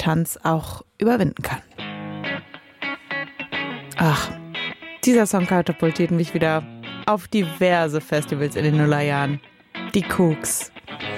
Akzeptanz auch überwinden kann. Ach, dieser Song katapultiert mich wieder auf diverse Festivals in den Nullerjahren. Die Kooks.